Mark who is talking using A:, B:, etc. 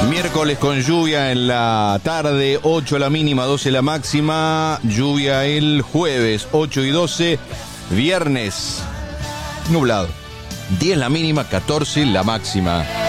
A: Miércoles con lluvia en la tarde, 8 la mínima, 12 la máxima. Lluvia el jueves, 8 y 12. Viernes, nublado, 10 la mínima, 14 la máxima.